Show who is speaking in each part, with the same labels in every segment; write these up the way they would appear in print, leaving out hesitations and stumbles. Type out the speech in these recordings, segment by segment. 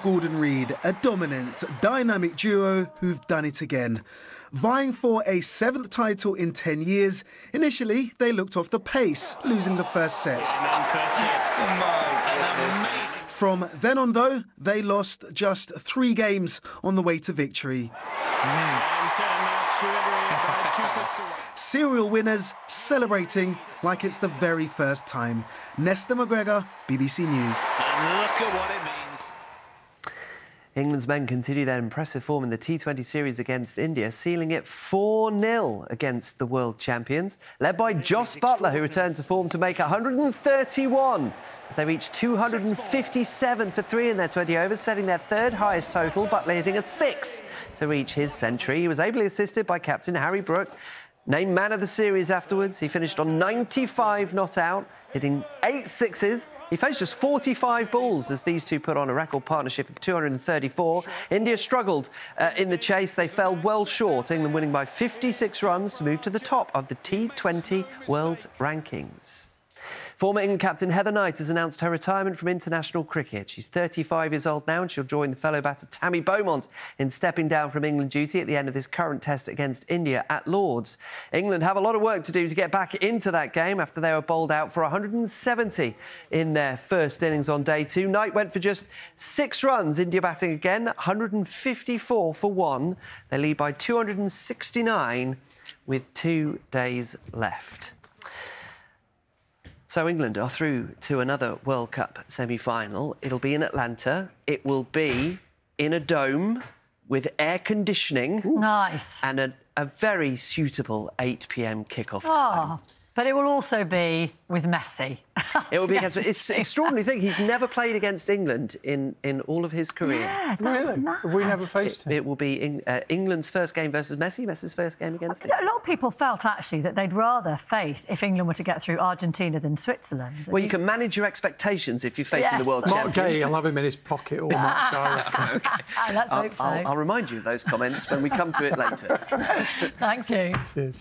Speaker 1: Gordon Reid, a dominant, dynamic duo who've done it again. Vying for a 7th title in 10 years, initially they looked off the pace, losing the first set. From then on, though, they lost just 3 games on the way to victory. Serial winners celebrating like it's the very first time. Nesta McGregor, BBC News.
Speaker 2: And look at what it means.
Speaker 3: England's men continue their impressive form in the T20 series against India, sealing it 4-0 against the world champions, led by Jos Buttler, who returned to form to make 131 as they reached 257 for 3 in their 20 overs, setting their 3rd highest total. Buttler hitting a 6 to reach his century. He was ably assisted by captain Harry Brook, named man of the series afterwards. He finished on 95 not out, hitting 8 sixes. He faced just 45 balls as these two put on a record partnership of 234. India struggled in the chase. They fell well short, England winning by 56 runs to move to the top of the T20 world rankings. Former England captain Heather Knight has announced her retirement from international cricket. She's 35 years old now and she'll join the fellow batter Tammy Beaumont in stepping down from England duty at the end of this current test against India at Lords. England have a lot of work to do to get back into that game after they were bowled out for 170 in their first innings on day 2. Knight went for just 6 runs. India batting again, 154 for 1. They lead by 269 with 2 days left. So England are through to another World Cup semi-final. It'll be in Atlanta. It will be in a dome with air conditioning.
Speaker 4: Nice.
Speaker 3: And a very suitable 8 p.m. kickoff time.
Speaker 4: But it will also be with Messi.
Speaker 3: It will be against... It's an extraordinary thing. He's never played against England in all of his career.
Speaker 4: Yeah, that's mad.
Speaker 5: Have we never faced him?
Speaker 3: It will be England's first game versus Messi, Messi's first game against him.
Speaker 4: A lot of people felt, actually, that they'd rather face, if England were to get through, Argentina than Switzerland.
Speaker 3: Well, you can manage your expectations if you're facing the world champions.
Speaker 5: Mark Gay, I'll have him in his pocket all match, I reckon.
Speaker 4: Okay. Let's hope so.
Speaker 3: I'll remind you of those comments when we come to it later.
Speaker 4: Thanks, you.
Speaker 5: Cheers.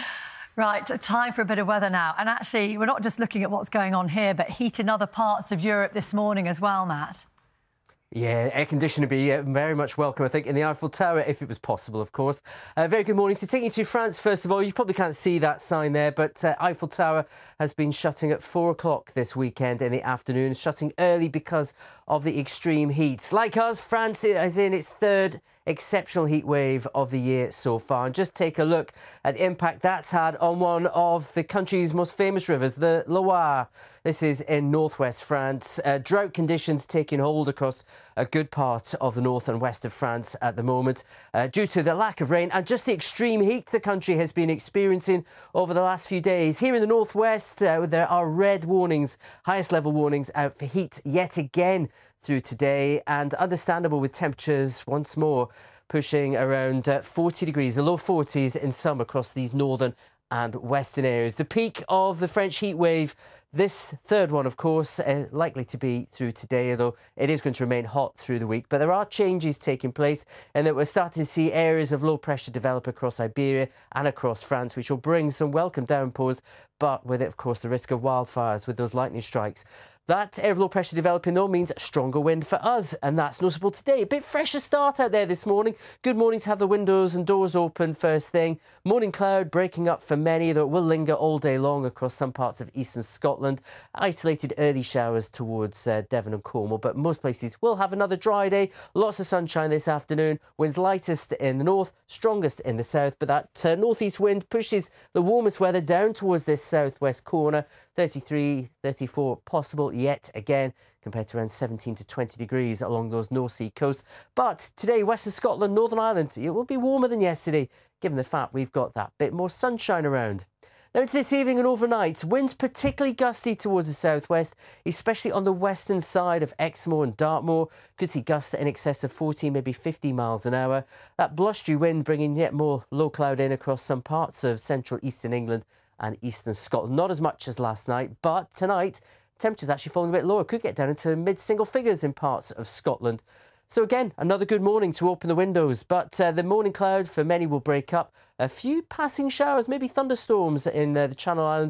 Speaker 4: Right, time for a bit of weather now. And actually, we're not just looking at what's going on here, but heat in other parts of Europe this morning as well, Matt.
Speaker 6: Yeah, air conditioning would be very much welcome, I think, in the Eiffel Tower, if it was possible, of course. Very good morning. To take you to France, first of all, you probably can't see that sign there, but Eiffel Tower has been shutting at 4 o'clock this weekend in the afternoon, shutting early because of the extreme heat. Like us, France is in its 3rd exceptional heat wave of the year so far. And just take a look at the impact that's had on one of the country's most famous rivers, the Loire. This is in northwest France. Drought conditions taking hold across a good part of the north and west of France at the moment due to the lack of rain and just the extreme heat the country has been experiencing over the last few days. Here in the northwest, there are red warnings, highest level warnings out for heat yet again through today, and understandable with temperatures once more pushing around 40 degrees, the low 40s in some across these northern and western areas. The peak of the French heat wave, this 3rd one, of course, likely to be through today, although it is going to remain hot through the week. But there are changes taking place, and that we're starting to see areas of low pressure develop across Iberia and across France, which will bring some welcome downpours, but with it, of course, the risk of wildfires with those lightning strikes. That area of low pressure developing, though, means stronger wind for us, and that's noticeable today. A bit fresher start out there this morning. Good morning to have the windows and doors open first thing. Morning cloud breaking up for many, though it will linger all day long across some parts of eastern Scotland. Isolated early showers towards Devon and Cornwall, but most places will have another dry day. Lots of sunshine this afternoon. Winds lightest in the north, strongest in the south, but that northeast wind pushes the warmest weather down towards this southwest corner. 33, 34 possible yet again, compared to around 17 to 20 degrees along those North Sea coasts. But today, Western Scotland, Northern Ireland, it will be warmer than yesterday, given the fact we've got that bit more sunshine around. Now into this evening and overnight, winds particularly gusty towards the southwest, especially on the western side of Exmoor and Dartmoor. Could see gusts in excess of 40, maybe 50 miles an hour. That blustery wind bringing yet more low cloud in across some parts of central eastern England and eastern Scotland. Not as much as last night, but tonight, temperatures actually falling a bit lower. Could get down into mid-single figures in parts of Scotland. So again, another good morning to open the windows, but the morning cloud for many will break up. A few passing showers, maybe thunderstorms in the Channel Islands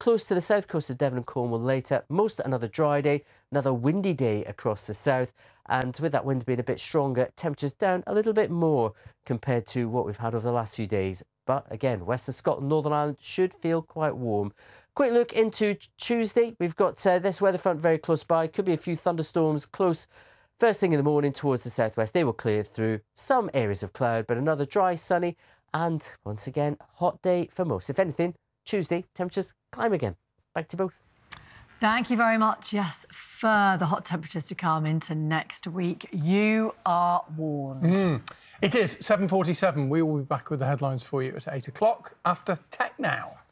Speaker 6: close to the south coast of Devon and Cornwall later. Most another dry day, another windy day across the south. And with that wind being a bit stronger, temperatures down a little bit more compared to what we've had over the last few days. But again, Western Scotland, Northern Ireland should feel quite warm. Quick look into Tuesday. We've got this weather front very close by. Could be a few thunderstorms close first thing in the morning towards the southwest. They will clear through some areas of cloud, but another dry, sunny and, once again, hot day for most. If anything, Tuesday, temperatures climb again. Back to both.
Speaker 4: Thank you very much. Yes, further hot temperatures to come into next week. You are warned.
Speaker 5: It is 7:47. We will be back with the headlines for you at 8 o'clock after Tech Now.